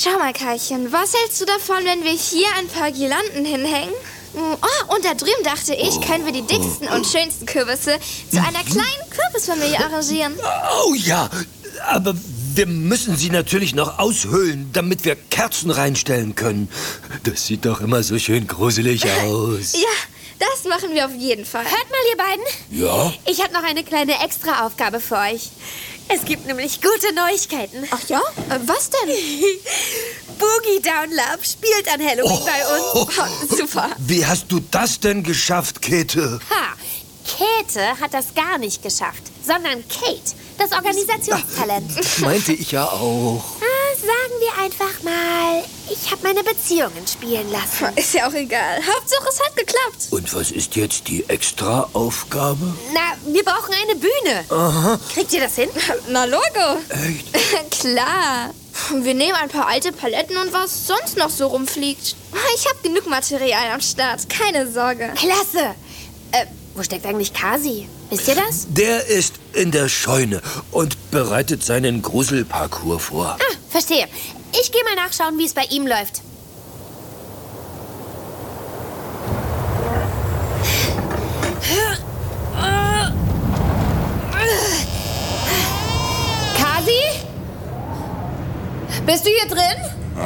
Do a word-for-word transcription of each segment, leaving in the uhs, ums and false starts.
Schau mal, Karlchen, was hältst du davon, wenn wir hier ein paar Girlanden hinhängen? Oh, und da drüben, dachte ich, können wir die dicksten und schönsten Kürbisse zu einer kleinen Kürbisfamilie arrangieren. Oh ja, aber wir müssen sie natürlich noch aushöhlen, damit wir Kerzen reinstellen können. Das sieht doch immer so schön gruselig aus. Ja, das machen wir auf jeden Fall. Hört mal, ihr beiden. Ja? Ich habe noch eine kleine Extra-Aufgabe für euch. Es gibt nämlich gute Neuigkeiten. Ach ja? Äh, was denn? Boogie Down Love spielt an Halloween Oh. bei uns. Oh, super. Wie hast du das denn geschafft, Käthe? Ha, Käthe hat das gar nicht geschafft, sondern Kate, das Organisationstalent. Das meinte ich ja auch. Ah, sagen wir einfach mal, ich habe meine Beziehungen spielen lassen. Ist ja auch egal. Hauptsache, es hat geklappt. Und was ist jetzt die Extra-Aufgabe? Na, wir brauchen eine Bühne. Aha. Kriegt ihr das hin? Na, Logo. Echt? Klar. Wir nehmen ein paar alte Paletten und was sonst noch so rumfliegt. Ich habe genug Material am Start. Keine Sorge. Klasse. Äh, wo steckt eigentlich Kasi? Wisst ihr das? Der ist in der Scheune und bereitet seinen Gruselparcours vor. Ah, verstehe. Ich gehe mal nachschauen, wie es bei ihm läuft. Kasi? Bist du hier drin?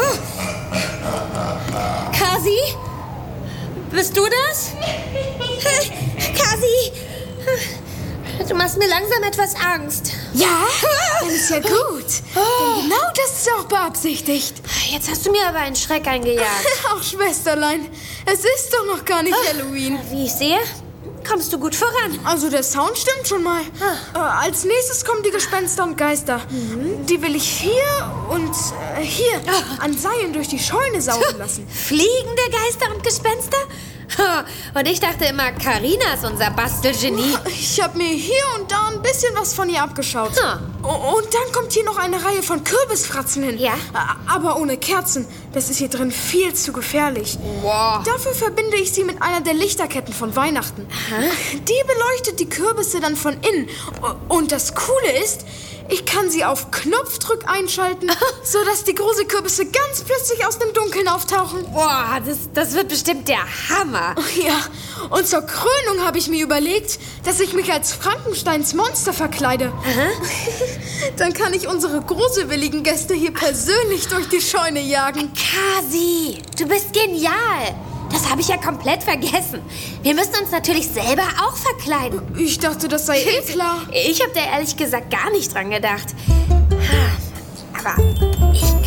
Kasi? Bist du das? Kasi? Du machst mir langsam etwas Angst. Ja, dann ist ja gut. Denn genau das ist auch beabsichtigt. Jetzt hast du mir aber einen Schreck eingejagt. Ach, Schwesterlein, es ist doch noch gar nicht Halloween. Wie ich sehe, kommst du gut voran. Also der Sound stimmt schon mal. Äh, als nächstes kommen die Gespenster und Geister. Die will ich hier und äh, hier an Seilen durch die Scheune saugen lassen. Fliegende Geister und Gespenster? Und ich dachte immer, Carina ist unser Bastelgenie. Ich habe mir hier und da ein bisschen was von ihr abgeschaut. Hm. O- Und dann kommt hier noch eine Reihe von Kürbisfratzen hin. Ja? A- Aber ohne Kerzen. Das ist hier drin viel zu gefährlich. Wow. Dafür verbinde ich sie mit einer der Lichterketten von Weihnachten. Die beleuchtet die Kürbisse dann von innen. O- Und das Coole ist, ich kann sie auf Knopfdruck einschalten, sodass die Gruselkürbisse ganz plötzlich aus dem Dunkeln auftauchen. Boah, das, das wird bestimmt der Hammer. Ja, und zur Krönung habe ich mir überlegt, dass ich mich als Frankensteins Monster verkleide. Dann kann ich unsere gruselwilligen Gäste hier persönlich durch die Scheune jagen. Kasi, du bist genial. Das habe ich ja komplett vergessen. Wir müssen uns natürlich selber auch verkleiden. Ich dachte, das sei eh klar. Ich habe da ehrlich gesagt gar nicht dran gedacht. Aber ich